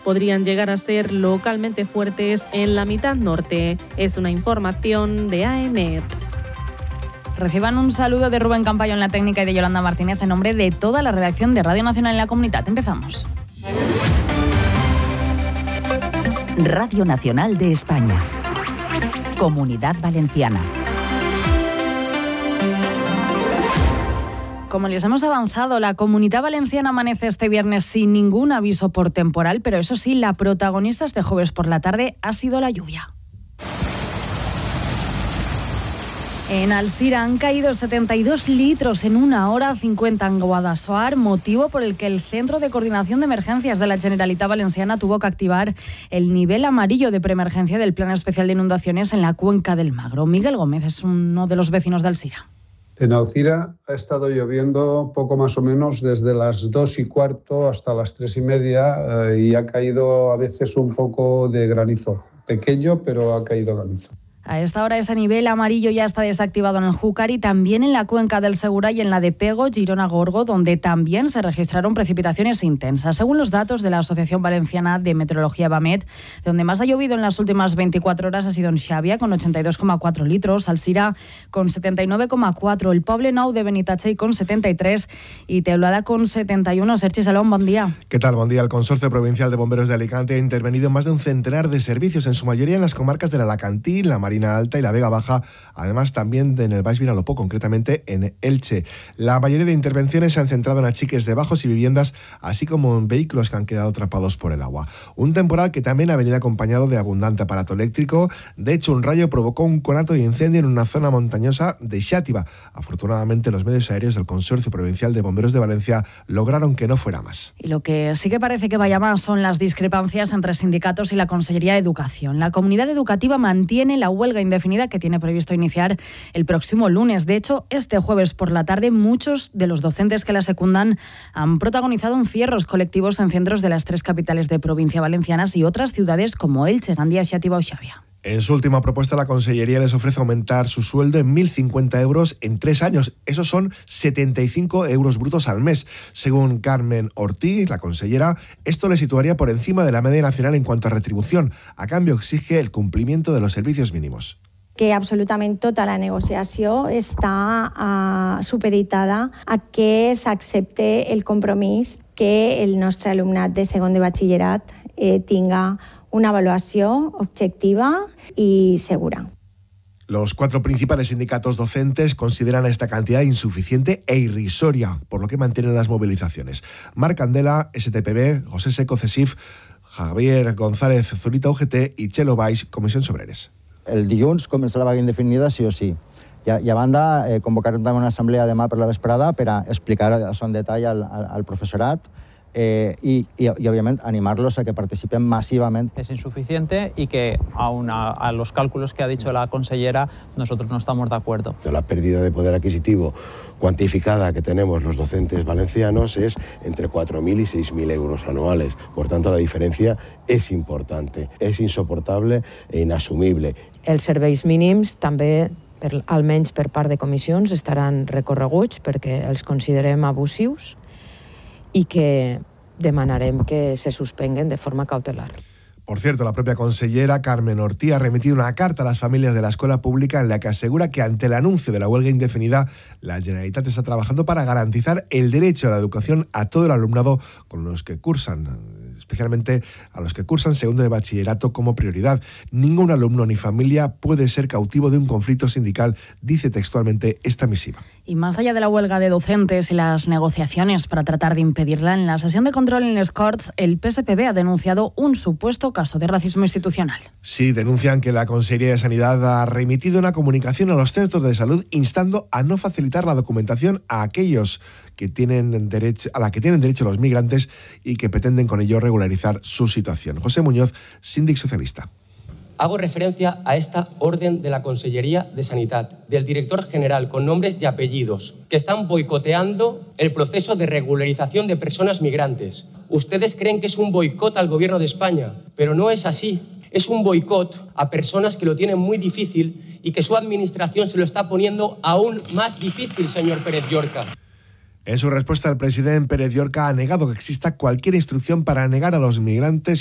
podrían llegar a ser localmente fuertes en la mitad norte. Es una información de AEMET. Reciban un saludo de Rubén Campayo en la técnica y de Yolanda Martínez en nombre de toda la redacción de Radio Nacional en la Comunidad. Empezamos. Radio Nacional de España. Comunidad Valenciana. Como les hemos avanzado, la Comunidad Valenciana amanece este viernes sin ningún aviso por temporal, pero eso sí, la protagonista este jueves por la tarde ha sido la lluvia. En Alzira han caído 72 litros en 1 hora, 50 en Guadassuar, motivo por el que el Centro de Coordinación de Emergencias de la Generalitat Valenciana tuvo que activar el nivel amarillo de preemergencia del Plan Especial de Inundaciones en la cuenca del Magro. Miguel Gómez es uno de los vecinos de Alzira. En Alzira ha estado lloviendo poco más o menos desde las 2:15 hasta las 3:30 y ha caído a veces un poco de granizo. Pequeño, pero ha caído granizo. A esta hora ese nivel amarillo ya está desactivado en el Júcar y también en la cuenca del Segura y en la de Pego, Girona-Gorgo, donde también se registraron precipitaciones intensas. Según los datos de la Asociación Valenciana de Meteorología BAMET, donde más ha llovido en las últimas 24 horas ha sido en Xàbia, con 82,4 litros, Alzira con 79,4, el Poble Nou de Benitatxell con 73 y Teulada con 71. Sergi Salón, buen día. ¿Qué tal? Buen día. El Consorcio Provincial de Bomberos de Alicante ha intervenido en más de un centenar de servicios, en su mayoría en las comarcas del Alacantí, la Marina Alta y la Vega Baja, además también en el Baix Vinalopó, concretamente en Elche. La mayoría de intervenciones se han centrado en achiques de bajos y viviendas, así como en vehículos que han quedado atrapados por el agua. Un temporal que también ha venido acompañado de abundante aparato eléctrico. De hecho, un rayo provocó un conato de incendio en una zona montañosa de Xàtiva. Afortunadamente, los medios aéreos del Consorcio Provincial de Bomberos de Valencia lograron que no fuera más. Y lo que sí que parece que vaya más son las discrepancias entre sindicatos y la Consellería de Educación. La comunidad educativa mantiene la huelga indefinida que tiene previsto iniciar el próximo lunes. De hecho, este jueves por la tarde muchos de los docentes que la secundan han protagonizado encierros colectivos en centros de las 3 capitales de provincia valencianas y otras ciudades como Elche, Gandía, Xàtiva o Xàbia. En su última propuesta, la Consellería les ofrece aumentar su sueldo en 1.050 euros en 3 años. Esos son 75 euros brutos al mes. Según Carmen Ortiz, la consellera, esto le situaría por encima de la media nacional en cuanto a retribución. A cambio, exige el cumplimiento de los servicios mínimos. Que absolutament tota la negociació està supeditada a que s'accepte el compromís que el nostre alumnat de segon de batxillerat tinga una avaluació objectiva y segura. Los 4 principales sindicatos docentes consideran esta cantidad insuficiente e irrisoria, por lo que mantienen las movilizaciones. Marc Candela, STPB, José Seco, CESIF, Javier González, Zurita UGT y Chelo Baix, Comissions Obreres. El dilluns comença la vaga indefinida sí o sí. I a banda, convocarem també una assemblea demà per la vesprada per a explicar això en detall al profesorat y obviamente animarlos a que participen masivamente. Es insuficiente y que aun a los cálculos que ha dicho la consellera nosotros no estamos de acuerdo. La pérdida de poder adquisitivo cuantificada que tenemos los docentes valencianos es entre 4.000 y 6.000 euros anuales. Por tanto, la diferencia es importante, es insoportable e inasumible. Els serveis mínims també, almenys per part de comissions, estaran recorreguts perquè els considerem abusius y que demanarem que se suspenguen de forma cautelar. Por cierto, la propia consellera Carmen Ortiz ha remitido una carta a las familias de la escuela pública en la que asegura que ante el anuncio de la huelga indefinida, la Generalitat está trabajando para garantizar el derecho a la educación a todo el alumnado con los que cursan, especialmente a los que cursan segundo de bachillerato como prioridad. Ningún alumno ni familia puede ser cautivo de un conflicto sindical, dice textualmente esta misiva. Y más allá de la huelga de docentes y las negociaciones para tratar de impedirla, en la sesión de control en les Corts, el PSPB ha denunciado un supuesto caso de racismo institucional. Sí, denuncian que la Consellería de Sanidad ha remitido una comunicación a los centros de salud instando a no facilitar la documentación a aquellos que tienen derecho, a la que tienen derecho los migrantes y que pretenden con ello regularizar su situación. José Muñoz, síndic socialista. Hago referencia a esta orden de la Consellería de Sanidad, del director general con nombres y apellidos, que están boicoteando el proceso de regularización de personas migrantes. Ustedes creen que es un boicot al gobierno de España, pero no es así. Es un boicot a personas que lo tienen muy difícil y que su administración se lo está poniendo aún más difícil, señor Pérez Llorca. En su respuesta, el presidente Pérez Llorca ha negado que exista cualquier instrucción para negar a los migrantes